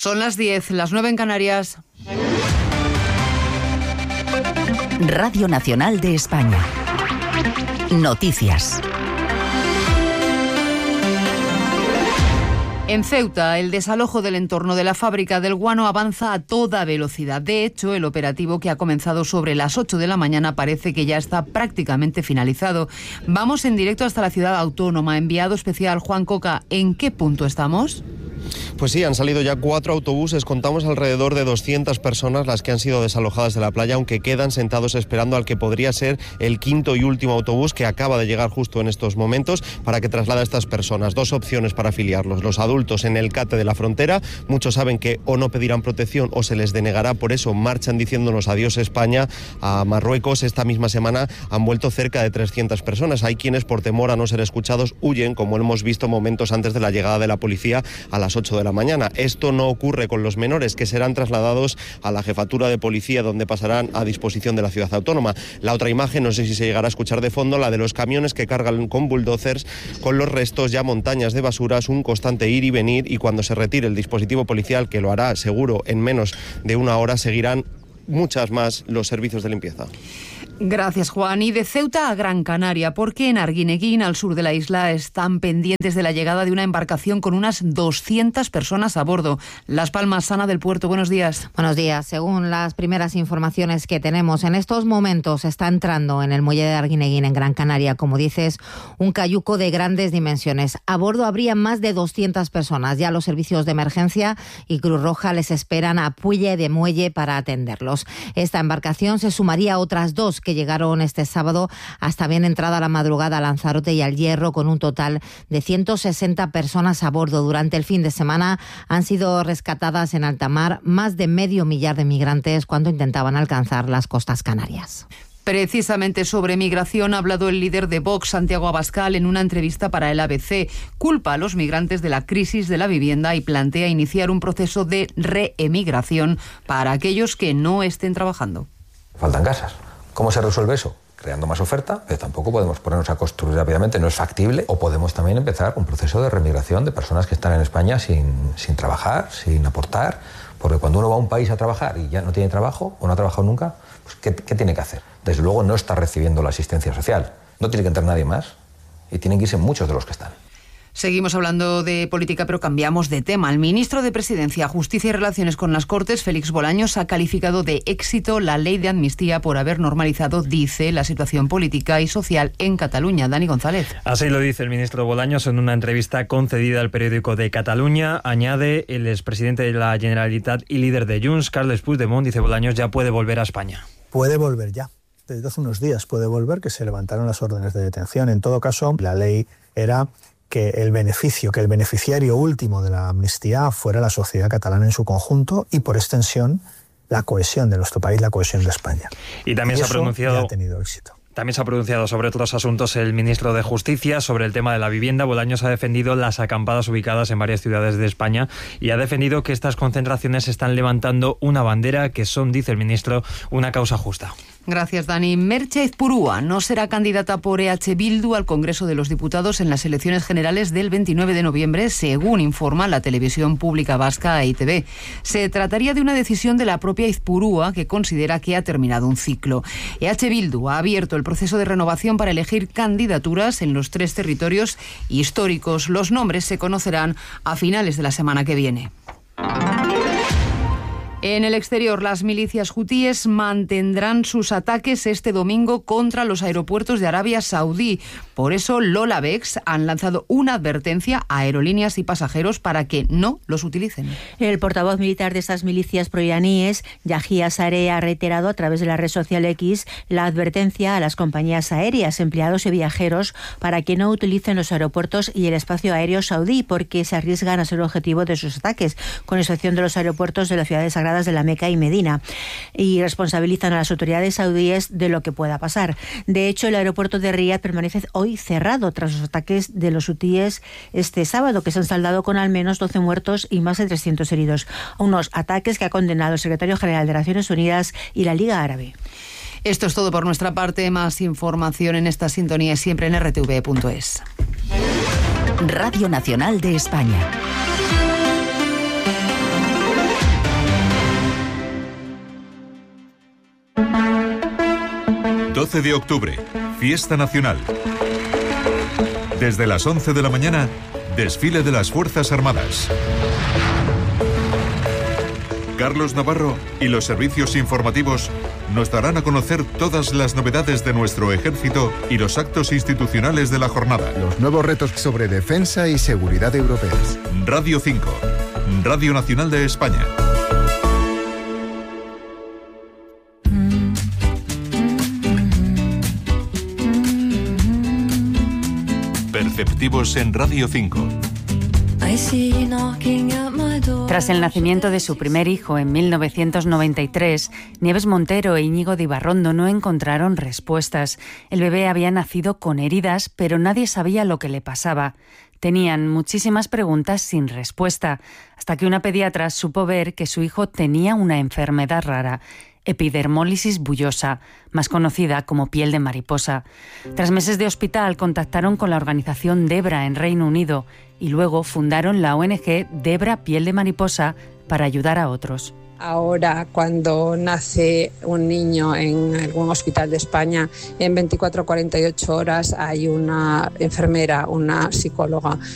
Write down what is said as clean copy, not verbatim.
Son las 10, las 9 en Canarias. Radio Nacional de España. Noticias. En Ceuta, el desalojo del entorno de la fábrica del guano avanza a toda velocidad. De hecho, el operativo, que ha comenzado sobre las 8 de la mañana, parece que ya está prácticamente finalizado. Vamos en directo hasta la ciudad autónoma. Enviado especial Juan Coca, ¿en qué punto estamos? Pues sí, han salido ya 4 autobuses, contamos alrededor de 200 personas las que han sido desalojadas de la playa, aunque quedan sentados esperando al que podría ser el quinto y último autobús, que acaba de llegar justo en estos momentos, para que traslade a estas personas. 2 opciones para afiliarlos: los adultos en el CATE de la frontera, muchos saben que o no pedirán protección o se les denegará, por eso marchan diciéndonos adiós España. A Marruecos esta misma semana han vuelto cerca de 300 personas. Hay quienes, por temor a no ser escuchados, huyen, como hemos visto momentos antes de la llegada de la policía a las 8 de la mañana. Esto no ocurre con los menores, que serán trasladados a la jefatura de policía, donde pasarán a disposición de la ciudad autónoma. La otra imagen, no sé si se llegará a escuchar de fondo, la de los camiones que cargan con bulldozers con los restos, ya montañas de basuras, un constante ir y venir, y cuando se retire el dispositivo policial, que lo hará seguro en menos de una hora, seguirán muchas más los servicios de limpieza. Gracias, Juan. Y de Ceuta a Gran Canaria, porque en Arguineguín, al sur de la isla, están pendientes de la llegada de una embarcación con unas 200 personas a bordo. Las Palmas, Ana del Puerto, buenos días. Buenos días. Según las primeras informaciones que tenemos, en estos momentos está entrando en el muelle de Arguineguín, en Gran Canaria, como dices, un cayuco de grandes dimensiones. A bordo habría más de 200 personas. Ya los servicios de emergencia y Cruz Roja les esperan a Puelle de Muelle para atenderlos. Esta embarcación se sumaría a otras 2 que llegaron este sábado hasta bien entrada la madrugada a Lanzarote y al Hierro, con un total de 160 personas a bordo. Durante el fin de semana han sido rescatadas en alta mar más de medio millar de migrantes cuando intentaban alcanzar las costas canarias. Precisamente sobre migración ha hablado el líder de Vox, Santiago Abascal, en una entrevista para el ABC. Culpa a los migrantes de la crisis de la vivienda y plantea iniciar un proceso de reemigración para aquellos que no estén trabajando. Faltan casas. ¿Cómo se resuelve eso? Creando más oferta, pero tampoco podemos ponernos a construir rápidamente, no es factible. O podemos también empezar un proceso de remigración de personas que están en España sin trabajar, sin aportar, porque cuando uno va a un país a trabajar y ya no tiene trabajo o no ha trabajado nunca, pues ¿qué tiene que hacer? Desde luego no está recibiendo la asistencia social, no tiene que entrar nadie más y tienen que irse muchos de los que están. Seguimos hablando de política, pero cambiamos de tema. El ministro de Presidencia, Justicia y Relaciones con las Cortes, Félix Bolaños, ha calificado de éxito la ley de amnistía por haber normalizado, dice, la situación política y social en Cataluña. Dani González. Así lo dice el ministro Bolaños en una entrevista concedida al periódico de Cataluña. Añade, el expresidente de la Generalitat y líder de Junts, Carles Puigdemont, dice Bolaños, ya puede volver a España. Puede volver ya. Desde hace unos días puede volver, que se levantaron las órdenes de detención. En todo caso, la ley era que el beneficiario último de la amnistía fuera la sociedad catalana en su conjunto y, por extensión, la cohesión de nuestro país, la cohesión de España. Y también se ha pronunciado. Ha tenido éxito. También se ha pronunciado sobre otros asuntos el ministro de Justicia, sobre el tema de la vivienda. Bolaños ha defendido las acampadas ubicadas en varias ciudades de España y ha defendido que estas concentraciones están levantando una bandera que son, dice el ministro, una causa justa. Gracias, Dani. Merche Ezpurúa no será candidata por EH Bildu al Congreso de los Diputados en las elecciones generales del 29 de noviembre, según informa la televisión pública vasca EITB. Se trataría de una decisión de la propia Ezpurúa, que considera que ha terminado un ciclo. EH Bildu ha abierto el proceso de renovación para elegir candidaturas en los 3 territorios históricos. Los nombres se conocerán a finales de la semana que viene. En el exterior, las milicias hutíes mantendrán sus ataques este domingo contra los aeropuertos de Arabia Saudí. Por eso, Lolabex han lanzado una advertencia a aerolíneas y pasajeros para que no los utilicen. El portavoz militar de estas milicias proiraníes, Yahya Saree, ha reiterado a través de la red social X la advertencia a las compañías aéreas, empleados y viajeros para que no utilicen los aeropuertos y el espacio aéreo saudí, porque se arriesgan a ser objetivo de sus ataques, con excepción de los aeropuertos de las ciudades sagradas de la Meca y Medina, y responsabilizan a las autoridades saudíes de lo que pueda pasar. De hecho, el aeropuerto de Riad permanece hoy cerrado tras los ataques de los hutíes este sábado, que se han saldado con al menos 12 muertos y más de 300 heridos. Unos ataques que ha condenado el secretario general de Naciones Unidas y la Liga Árabe. Esto es todo por nuestra parte. Más información en esta sintonía siempre en rtv.es. Radio Nacional de España. 12 de octubre, fiesta nacional. Desde las 11 de la mañana, desfile de las Fuerzas Armadas. Carlos Navarro y los servicios informativos nos darán a conocer todas las novedades de nuestro ejército y los actos institucionales de la jornada. Los nuevos retos sobre defensa y seguridad europeas. Radio 5, Radio Nacional de España. Perceptivos en Radio 5. Tras el nacimiento de su primer hijo en 1993, Nieves Montero e Íñigo de Ibarrondo no encontraron respuestas. El bebé había nacido con heridas, pero nadie sabía lo que le pasaba. Tenían muchísimas preguntas sin respuesta, hasta que una pediatra supo ver que su hijo tenía una enfermedad rara, epidermólisis bullosa, más conocida como piel de mariposa. Tras meses de hospital, contactaron con la organización Debra en Reino Unido y luego fundaron la ONG Debra Piel de Mariposa para ayudar a otros. Ahora, cuando nace un niño en algún hospital de España, en 24 o 48 horas hay una enfermera, una psicóloga